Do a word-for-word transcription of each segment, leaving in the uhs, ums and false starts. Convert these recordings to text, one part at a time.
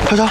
团长，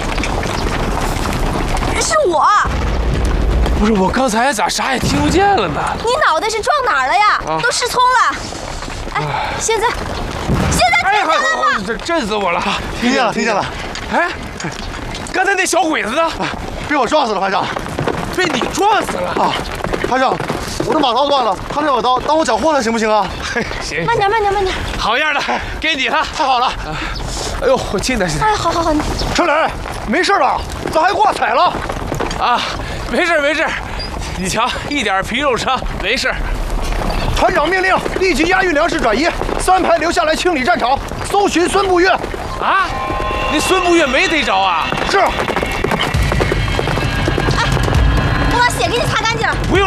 是我。 不是我刚才咋啥也听不见了呢？ 你脑袋是撞哪儿了呀？啊、都失聪了。哎，现在，现在听见了吗？ 这震死我了！ 听见了，听见了。 哎，刚才那小鬼子呢？ 被我撞死了，团长。 被你撞死了啊！团长，我的马刀断了，他这把刀当我缴获了，行不行啊？ 行， 慢点，慢点，慢点。 好样的，给你了， 太好了。 哎呦，我轻点，轻点。 哎，好好好。 程磊，没事吧？咋还挂彩了？ 啊，没事没事，你瞧，一点皮肉伤，没事。 团长命令，立即押运粮食转移，三排留下来清理战场，搜寻孙步月。 啊，那孙步月没逮着啊？ 是。 哎，我把血给你擦干净了。 不